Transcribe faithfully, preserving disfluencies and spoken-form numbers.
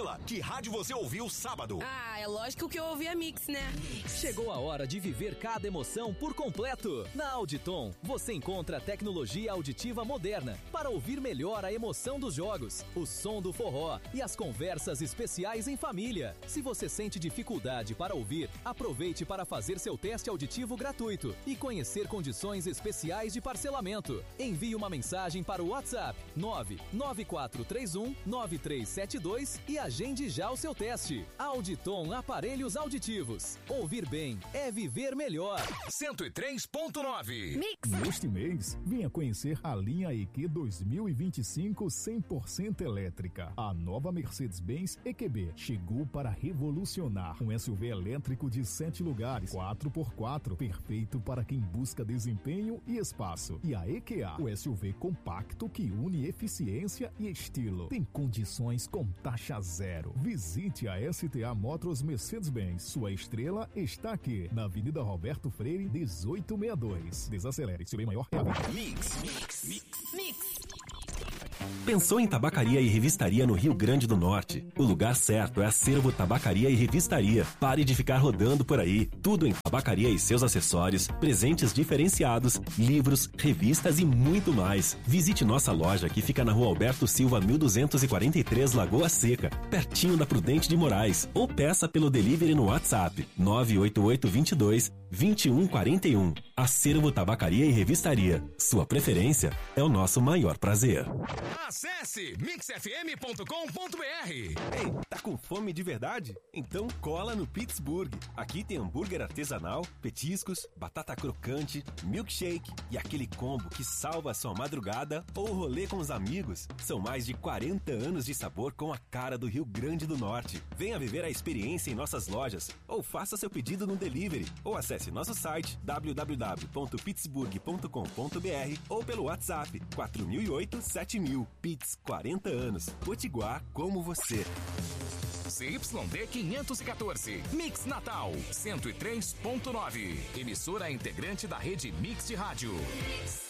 Fala, que rádio você ouviu sábado? Ah, é lógico que eu ouvi a Mix, né? Chegou a hora de viver cada emoção por completo. Na Auditon, você encontra a tecnologia auditiva moderna para ouvir melhor a emoção dos jogos, o som do forró e as conversas especiais em família. Se você sente dificuldade para ouvir, aproveite para fazer seu teste auditivo gratuito e conhecer condições especiais de parcelamento. Envie uma mensagem para o WhatsApp nove nove quatro três um nove três sete dois e agende já o seu teste. Auditon Aparelhos Auditivos. Ouvir bem é viver melhor. cento e três ponto nove. Mix. Neste mês, venha conhecer a linha E Q dois mil e vinte e cinco cem por cento elétrica. A nova Mercedes-Benz E Q B chegou para revolucionar. Um S U V elétrico de sete lugares, quatro por quatro, perfeito para quem busca desempenho e espaço. E a E Q A, o S U V compacto que une eficiência e estilo. Tem condições com taxa zero. Visite a S T A Motors Mercedes-Benz. Sua estrela está aqui, na Avenida Roberto Freire, dezoito sessenta e dois. Desacelere, seu bem maior é a vida. Mix, mix, mix. Mix. Pensou em tabacaria e revistaria no Rio Grande do Norte? O lugar certo é Acervo Tabacaria e Revistaria. Pare de ficar rodando por aí. Tudo em tabacaria e seus acessórios, presentes diferenciados, livros, revistas e muito mais. Visite nossa loja que fica na Rua Alberto Silva, mil duzentos e quarenta e três, Lagoa Seca, pertinho da Prudente de Moraes. Ou peça pelo delivery no WhatsApp nove oito oito dois dois, dois um quatro um. Acervo Tabacaria e Revistaria. Sua preferência é o nosso maior prazer. Acesse mix f m ponto com ponto b r. Ei, tá com fome de verdade? Então cola no Pittsburgh. Aqui tem hambúrguer artesanal, petiscos, batata crocante, milkshake e aquele combo que salva a sua madrugada ou rolê com os amigos. São mais de quarenta anos de sabor com a cara do Rio Grande do Norte. Venha viver a experiência em nossas lojas ou faça seu pedido no delivery ou acesse nosso site w w w ponto pittsburgh ponto com ponto b r ou pelo WhatsApp quatro mil e oito, sete mil. Pitts, quarenta anos. Potiguar como você. C Y D quinhentos e quatorze. Mix Natal cento e três ponto nove. Emissora integrante da rede Mix de Rádio. Mix.